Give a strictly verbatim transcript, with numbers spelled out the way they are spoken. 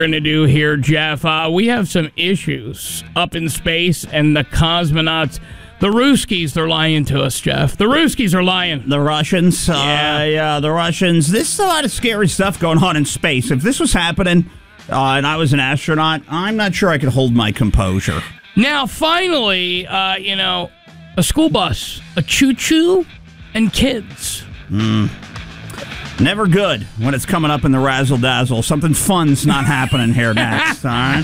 Going to do here, Jeff. Uh, we have some issues up in space, and the cosmonauts, the Ruskies, they're lying to us, Jeff. The Ruskies are lying. The Russians, Yeah. uh, yeah, the Russians. This is a lot of scary stuff going on in space. If this was happening uh, and I was an astronaut, I'm not sure I could hold my composure. Now, finally, uh, you know, a school bus, a choo-choo, and kids. Mm. Never good when it's coming up in the razzle-dazzle. Something fun's not happening here next, all right?